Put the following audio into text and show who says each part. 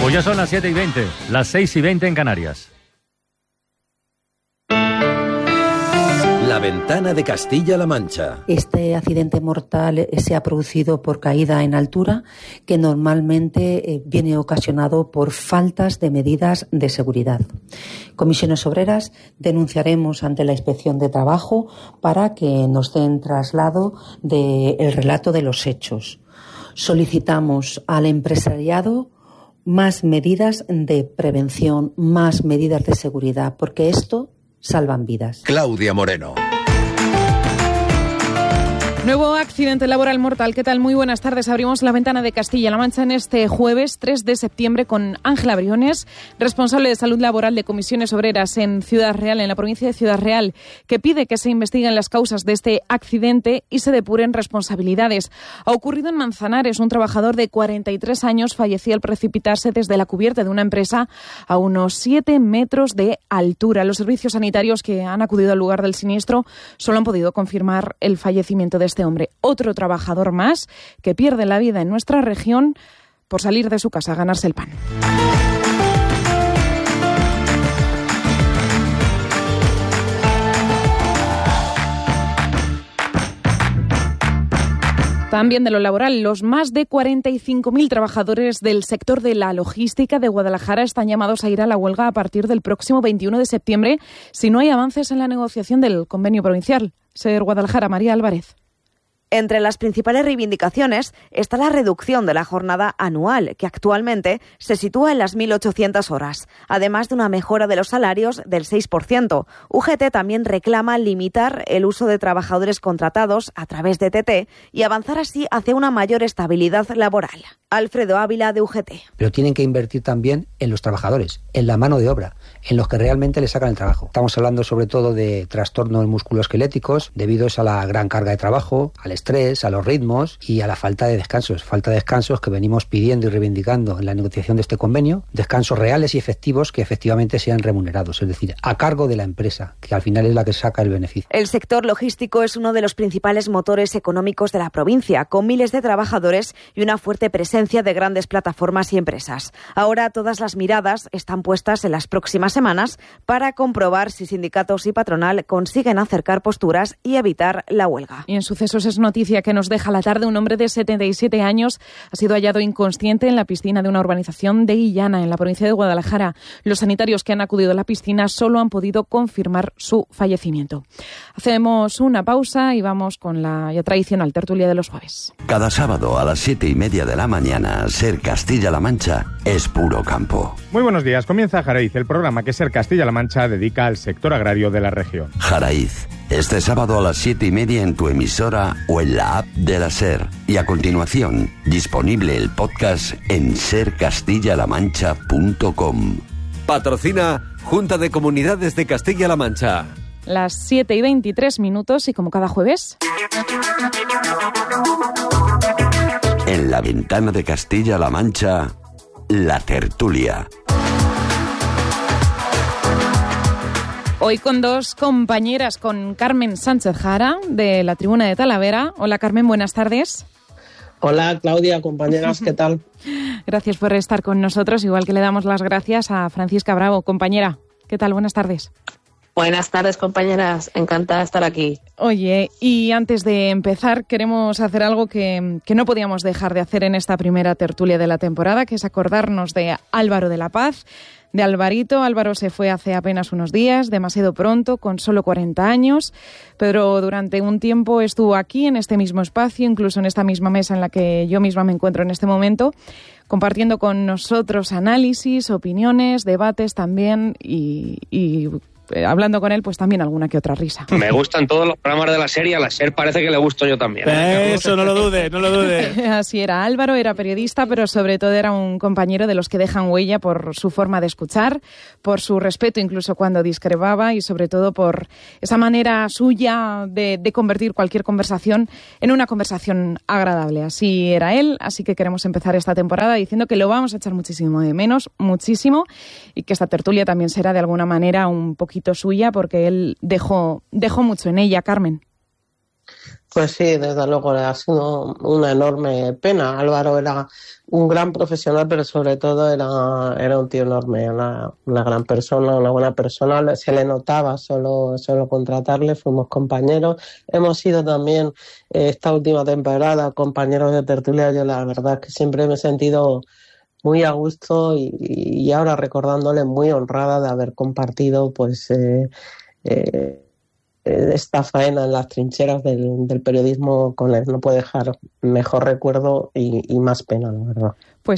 Speaker 1: Pues ya son las 7:20, las 6:20 en Canarias.
Speaker 2: La ventana de Castilla-La Mancha.
Speaker 3: Este accidente mortal se ha producido por caída en altura, que normalmente viene ocasionado por faltas de medidas de seguridad. Comisiones Obreras denunciaremos ante la Inspección de Trabajo para que nos den traslado del relato de los hechos. Solicitamos al empresariado más medidas de prevención, más medidas de seguridad, porque esto salvan vidas.
Speaker 2: Claudia Moreno.
Speaker 4: Nuevo accidente laboral mortal. ¿Qué tal? Muy buenas tardes. Abrimos la ventana de Castilla-La Mancha en este jueves 3 de septiembre con Ángela Briones, responsable de salud laboral de Comisiones Obreras en Ciudad Real, en la provincia de Ciudad Real, que pide que se investiguen las causas de este accidente y se depuren responsabilidades. Ha ocurrido en Manzanares. Un trabajador de 43 años falleció al precipitarse desde la cubierta de una empresa a unos 7 metros de altura. Los servicios sanitarios que han acudido al lugar del siniestro solo han podido confirmar el fallecimiento de este hombre. Otro trabajador más que pierde la vida en nuestra región por salir de su casa a ganarse el pan. También de lo laboral, los más de 45.000 trabajadores del sector de la logística de Guadalajara están llamados a ir a la huelga a partir del próximo 21 de septiembre si no hay avances en la negociación del convenio provincial. SER Guadalajara, María Álvarez.
Speaker 5: Entre las principales reivindicaciones está la reducción de la jornada anual, que actualmente se sitúa en las 1.800 horas, además de una mejora de los salarios del 6%. UGT también reclama limitar el uso de trabajadores contratados a través de TT y avanzar así hacia una mayor estabilidad laboral. Alfredo Ávila, de UGT.
Speaker 6: Pero tienen que invertir también en los trabajadores, en la mano de obra, en los que realmente les sacan el trabajo. Estamos hablando sobre todo de trastornos musculoesqueléticos debidos a la gran carga de trabajo, al estrés, a los ritmos y a la falta de descansos. Falta de descansos que venimos pidiendo y reivindicando en la negociación de este convenio. Descansos reales y efectivos que efectivamente sean remunerados, es decir, a cargo de la empresa, que al final es la que saca el beneficio.
Speaker 5: El sector logístico es uno de los principales motores económicos de la provincia, con miles de trabajadores y una fuerte presencia de grandes plataformas y empresas. Ahora todas las miradas están puestas en las próximas semanas para comprobar si sindicatos y patronal consiguen acercar posturas y evitar la huelga.
Speaker 4: Y en sucesos es noticia que nos deja la tarde. Un hombre de 77 años ha sido hallado inconsciente en la piscina de una urbanización de Illana, en la provincia de Guadalajara. Los sanitarios que han acudido a la piscina solo han podido confirmar su fallecimiento. Hacemos una pausa y vamos con la ya tradicional tertulia de los jueves.
Speaker 7: Cada sábado a las 7:30 de la mañana, SER Castilla-La Mancha es puro campo.
Speaker 8: Muy buenos días. Comienza Jaraiz, el programa que SER Castilla-La Mancha dedica al sector agrario de la región.
Speaker 7: Jaraiz, este sábado a las 7:30 en tu emisora o en la app de la SER. Y a continuación, disponible el podcast en sercastillalamancha.com.
Speaker 9: Patrocina Junta de Comunidades de Castilla-La Mancha.
Speaker 4: Las 7:23 y como cada jueves...
Speaker 7: En la ventana de Castilla-La Mancha, la tertulia.
Speaker 4: Hoy con dos compañeras, con Carmen Sánchez Jara, de la Tribuna de Talavera. Hola Carmen, buenas tardes.
Speaker 10: Hola Claudia, compañeras, ¿qué tal?
Speaker 4: Gracias por estar con nosotros, igual que le damos las gracias a Francisca Bravo. Compañera, ¿qué tal? Buenas tardes.
Speaker 11: Buenas tardes, compañeras. Encantada de estar aquí.
Speaker 4: Oye, y antes de empezar, queremos hacer algo que no podíamos dejar de hacer en esta primera tertulia de la temporada, que es acordarnos de Álvaro de la Paz, de Alvarito. Álvaro se fue hace apenas unos días, demasiado pronto, con solo 40 años, pero durante un tiempo estuvo aquí, en este mismo espacio, incluso en esta misma mesa en la que yo misma me encuentro en este momento, compartiendo con nosotros análisis, opiniones, debates también y hablando con él, pues también alguna que otra risa.
Speaker 12: Me gustan todos los programas de la serie, a la SER parece que le gusto yo también.
Speaker 8: Eso, no lo dude, no lo dude.
Speaker 4: Así era, Álvaro era periodista, pero sobre todo era un compañero de los que dejan huella por su forma de escuchar, por su respeto incluso cuando discrepaba y sobre todo por esa manera suya de convertir cualquier conversación en una conversación agradable. Así era él, así que queremos empezar esta temporada diciendo que lo vamos a echar muchísimo de menos, muchísimo, y que esta tertulia también será de alguna manera un poquito suya porque él dejó mucho en ella, Carmen.
Speaker 10: Pues sí, desde luego ha sido una enorme pena. Álvaro era un gran profesional, pero sobre todo era un tío enorme, una gran persona, una buena persona. Se le notaba solo contratarle, fuimos compañeros. Hemos sido también esta última temporada compañeros de tertulia. Yo la verdad es que siempre me he sentido muy a gusto y ahora recordándole muy honrada de haber compartido pues esta faena en las trincheras del periodismo con él. No puede dejar mejor recuerdo y más pena, la verdad.
Speaker 4: Pues